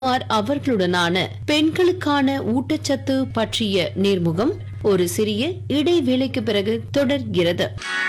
அவர்களுடனான பெண்களுக்கான ஊட்டச்சத்து பற்றிய நேர்முகம் ஒரு சிறிய இடைவேளைக்கு பிறகு தொடர்கிறது.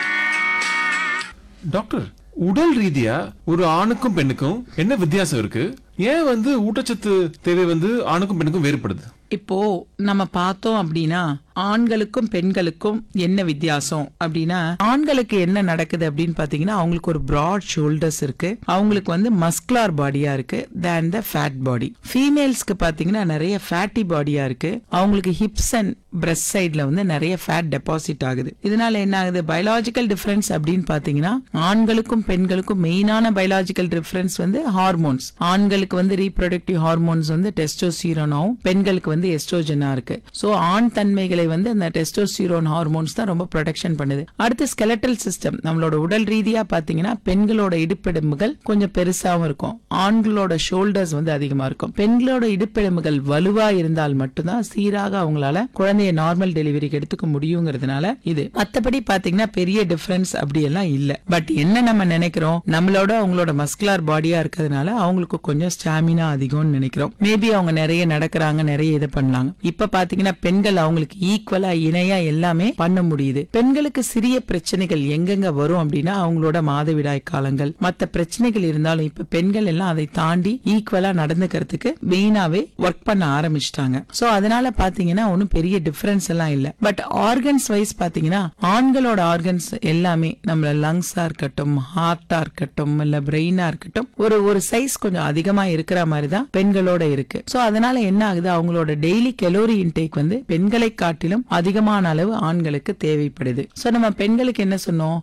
டாக்டர், உடல் ரீதியா ஒரு ஆணுக்கும் பெண்ணுக்கும் என்ன வித்தியாசம் இருக்கு? ஏன் ஊட்டச்சத்து தேவை ஆணுக்கும் பெண்ணுக்கும் வேறுபடுது? இப்போ நம்ம பார்த்தோம் அப்படின்னா ஆண்களுக்கும் பெண்களுக்கும் என்ன வித்தியாசம் அப்படின்னா, ஆண்களுக்கு என்ன நடக்குது அப்படின்னு பாத்தீங்கன்னா, அவங்களுக்கு ஒரு பிராட் ஷோல்டர்ஸ் இருக்கு, அவங்களுக்கு மஸ்குலார் பாடியா இருக்கு தேன் த ஃபேட் பாடி. ஃபீமேல்ஸ்க்கு பாத்தீங்கன்னா நிறைய ஃபேட்டி பாடியா இருக்கு, அவங்களுக்கு ஹிப்ஸ் அண்ட் பிரஸ்ட் சைட்ல நிறைய ஃபேட் டெபாசிட் ஆகுது. இதனால என்ன ஆகுது, பயாலஜிக்கல் டிஃபரன்ஸ் அப்படின்னு பாத்தீங்கன்னா ஆண்களுக்கும் பெண்களுக்கும் மெயினான பயாலஜிக்கல் டிஃபரன்ஸ் ஹார்மோன்ஸ். ஆண்களுக்கு ரீப்ரொடக்டிவ் ஹார்மோன்ஸ் டெஸ்டோஸ்டீரோனாவும் பெண்களுக்கு எஸ்ட்ரோஜனா இருக்கு. சோ ஆண் தன்மைகளை அந்த டெஸ்டோஸ்டீரோன் ஹார்மோன்ஸ் தான் ரொம்ப ப்ரொடெக்ஷன் பண்ணுது. அடுத்து ஸ்கெலட்டல் சிஸ்டம், நம்மளோட உடல் ரீதியா பாத்தீங்கன்னா பெண்களோட இடுப்பெலும்புகள் கொஞ்சம் பெருசாவும் இருக்கும், ஆண்களோட ஷோல்டர்ஸ் அதிகமா இருக்கும். பெண்களோட இடுப்பெலும்புகள் வலுவா இருந்தால் மட்டும்தான் சீராக அவங்களால குழந்தைய நார்மல் டெலிவரிக்கு எடுத்துக்க முடியுங்கிறதுனால இது. மத்தபடி பாத்தீங்கன்னா பெரிய டிஃபரன்ஸ் அப்படி எல்லாம் இல்ல. பட் என்ன நம்ம நினைக்கிறோம், நம்மளோட அவங்களோட மஸ்குலார் பாடியா இருக்கிறதுனால அவங்களுக்கு கொஞ்சம் ஸ்டாமினா அதிகம்னு நினைக்கிறோம். மேபி அவங்க நிறைய நடக்கிறாங்க, நிறைய இது பண்ணலாங்க. இப்ப பாத்தீங்கன்னா பெண்கள் அவங்களுக்கு ஈக்குவலா இணையா எல்லாமே பண்ண முடியுது. பெண்களுக்கு சிறிய பிரச்சனைகள் எங்கெங்க வரும் அப்படின்னா அவங்களோட மாதவிடாய் காலங்கள், மத்த பிரச்சனைகள் இருந்தாலும் இப்ப பெண்கள் எல்லாம் அதை தாண்டி ஈக்குவலா நடந்துக்கிறதுக்கு மெயினாவே ஒர்க் பண்ண ஆரம்பிச்சிட்டாங்க. சோ அதனால பாத்தீங்கன்னா ஒன்னும் பெரிய டிஃபரன்ஸ் எல்லாம் இல்ல. பட் ஆர்கன்ஸ் வைஸ் பாத்தீங்கன்னா ஆண்களோட ஆர்கன்ஸ் எல்லாமே நம்ம லங்ஸா இருக்கட்டும், ஹார்ட்டா இருக்கட்டும், இல்ல பிரெயினா இருக்கட்டும், ஒரு சைஸ் கொஞ்சம் அதிகமா இருக்கிற மாதிரி தான் பெண்களோட இருக்கு. சோ அதனால என்ன ஆகுது, அவங்களோட டெய்லி கலோரி இன்டேக் பெண்களை காட்டிலும் அதிகமான அளவு ஆண்களுக்கு தேவைப்படுது. சோ நம்ம பெண்களுக்கு என்ன சொன்னோம்,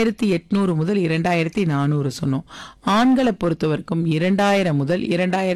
1800 முதல் 2400 சொன்னோம். ஆண்களை பொறுத்த வரைக்கும் 2000 முதல்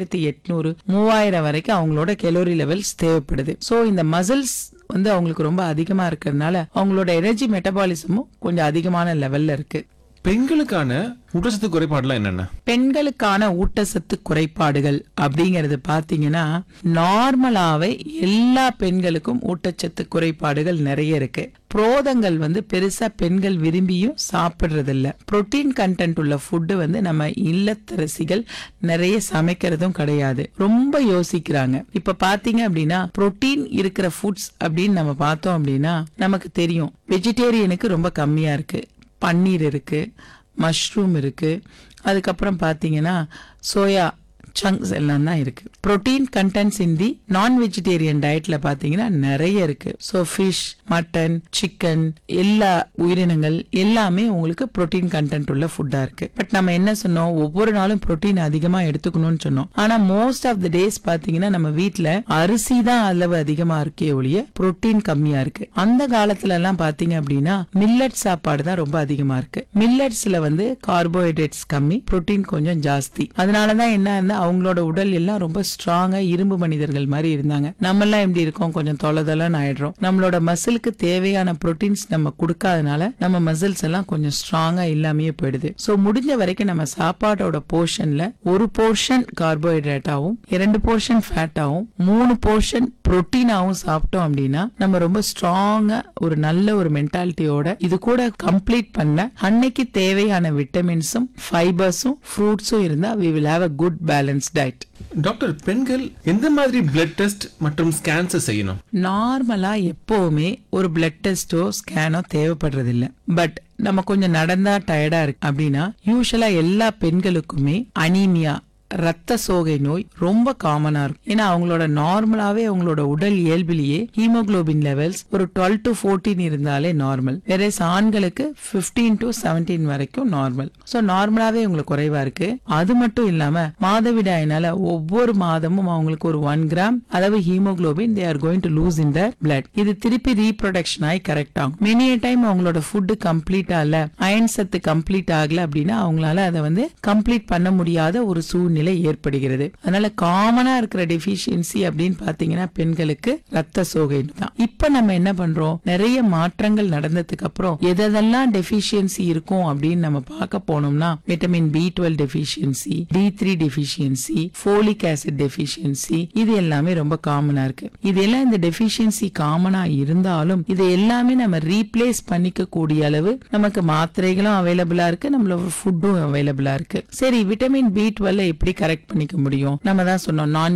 2800 3000 வரைக்கும் அவங்களோட கலோரி லெவல்ஸ் தேவைப்படுது. சோ இந்த மசில்ஸ் அவங்களுக்கு ரொம்ப அதிகமா இருக்கிறதுனால அவங்களோட எனர்ஜி மெட்டபாலிசமும் கொஞ்சம் அதிகமான லெவல்ல இருக்கு. பெண்களுக்கான ஊட்டச்சத்து குறைபாடுலாம் என்னென்ன? பெண்களுக்கான ஊட்டச்சத்து குறைபாடுகள் அப்படிங்கறது பாத்தீங்கன்னா நார்மலாவே எல்லா பெண்களுக்கும் ஊட்டச்சத்து குறைபாடுகள் நிறைய இருக்கு. புரோதங்கள் பெருசா பெண்கள் விரும்பியும் சாப்பிடுறது இல்ல. புரோட்டீன் கண்டென்ட் உள்ள ஃபுட்டு நம்ம இல்லத்தரசிகள் நிறைய சமைக்கிறதும் கிடையாது, ரொம்ப யோசிக்கிறாங்க. இப்ப பாத்தீங்க அப்படின்னா புரோட்டீன் இருக்கிற ஃபுட்ஸ் அப்படின்னு நம்ம பார்த்தோம் அப்படின்னா நமக்கு தெரியும் வெஜிடேரியனுக்கு ரொம்ப கம்மியா இருக்கு. பன்னீர் இருக்கு, மஷ்ரூம் இருக்கு, அதுக்கப்புறம் பாத்தீங்கன்னா சோயா சங்க்ஸ் எல்லாம் தான் இருக்கு. புரோட்டீன் கண்டென்ட்ஸ் இன் தி நான் வெஜிடேரியன் டயட்ல பாத்தீங்கன்னா நிறைய இருக்கு. சோ ஃபிஷ், மட்டன், சிக்கன், எல்லா உயிரினங்கள் எல்லாமே உங்களுக்கு புரோட்டீன் கண்டென்ட் உள்ள ஃபுட்டா இருக்கு. பட் நம்ம என்ன சொன்னோம், ஒவ்வொரு நாளும் புரோட்டீன் அதிகமா எடுத்துக்கணும்னு சொன்னோம். ஆனா மோஸ்ட் ஆஃப் தி டேஸ் பாத்தீங்கன்னா நம்ம வீட்டுல அரிசி தான் அளவு அதிகமா இருக்கே ஒழிய புரோட்டீன் கம்மியா இருக்கு. அந்த காலத்துல எல்லாம் பாத்தீங்க அப்படின்னா மில்லட் சாப்பாடு தான் ரொம்ப அதிகமா இருக்கு. மில்லட்ஸ்ல கார்போஹைட்ரேட்ஸ் கம்மி, புரோட்டீன் கொஞ்சம் ஜாஸ்தி. அதனாலதான் என்ன, அவங்களோட உடல் எல்லாம் ரொம்ப ஸ்ட்ராங்கா இரும்பு மனிதர்கள் மாதிரி இருந்தாங்க. நம்ம எல்லாம் எப்படி இருக்கோம், கொஞ்சம் தொலைதொலன்னு ஆயிடுறோம். நம்மளோட மசிலுக்கு தேவையான புரோட்டீன்ஸ் நம்ம கொடுக்காதனால நம்ம மசில்ஸ் எல்லாம் கொஞ்சம் ஸ்ட்ராங்கா இல்லாமயே போயிடுது. சோ முடிஞ்ச வரைக்கும் நம்ம சாப்பாட்டோட போர்ஷன்ல ஒரு போர்ஷன் கார்போஹைட்ரேட்டாவும், 2 போர்ஷன் ஃபேட்டாவும், 3 போர்ஷன் புரோட்டீனாவும் சாப்பிட்டோம் அப்படின்னா நம்ம ரொம்ப ஸ்ட்ராங்கா ஒரு நல்ல ஒரு மென்டாலிட்டியோட இது கூட கம்ப்ளீட் பண்ண அன்னைக்கு தேவையான விட்டமின்ஸும் ஃபைபர்ஸும் ஃப்ரூட்ஸும் இருந்தா we will have a good balanced diet. Doctor, பெண்கள் எந்த மாதிரி பிளட் டெஸ்ட் மற்றும் ஸ்கேன்ஸ் செய்யணும்? நார்மலா எப்பவுமே ஒரு பிளட் டெஸ்டோ ஸ்கேனோ தேவைப்படுறது இல்ல. பட் நம்ம கொஞ்சம் நடந்தா டயர்டா இருக்கு அப்படின்னா யூசுவலா எல்லா பெண்களுக்குமே அனீமியா, ரத்த சோகை நோய் ரொம்ப காமனா இருக்கும். ஏன்னா அவங்களோட நார்மலாவே அவங்களோட உடல் இயல்பிலேயே ஹீமோகுளோபின் லெவல்ஸ் ஒரு 12 to 14 இருந்தாலே நார்மல். வேற ஆண்களுக்கு 15 to 17 வரைக்கும் நார்மல். சோ நார்மலாவே உங்களுக்கு குறைவா இருக்கு. அது மட்டும் இல்லாம மாதவிடாயினால ஒவ்வொரு மாதமும் அவங்களுக்கு ஒரு 1 கிராம் அளவு haemoglobin they are going to lose in their blood. இது திருப்பி ரீப்ரொடக்ஷன் ஆகி கரெக்ட் ஆகும். மெனி டைம் அவங்களோட ஃபுட் கம்ப்ளீட் ஆகல, அயன் சத்து கம்ப்ளீட் ஆகல அப்படின்னா அவங்களால அதை கம்ப்ளீட் பண்ண முடியாத ஒரு சூழ்நிலை ஏற்படுகிறது. அதனால காமனா இருக்கிற டெஃபிஷியன்சி அப்படின்னு பாத்தீங்கன்னா பெண்களுக்கு ரத்த சோகை தான். இப்ப நம்ம என்ன பண்றோம், நிறைய மாற்றங்கள் நடந்ததுக்கு அப்புறம் எதெல்லாம் டெஃபிஷியன்சி இருக்கும் அப்படின்னு நம்ம பார்க்க போனோம்னா vitamin B12 deficiency, D3 deficiency, folic acid deficiency, இது எல்லாமே ரொம்ப காமனா இருக்கு. இதெல்லாம் இந்த டெஃபிஷியன்சி காமனா இருந்தாலும் இது எல்லாமே நம்ம ரீப்ளேஸ் பண்ணிக்க கூடிய அளவு நமக்கு மாத்திரைகளும் அவைலபிளா இருக்கு, நம்மளோட ஃபுட்டும் அவைலபிளா இருக்கு. சரி, விட்டமின் B12 எப்படி கரெக்ட் பண்ணிக்க முடியும்? நம்ம தான் சொன்னோம் நான்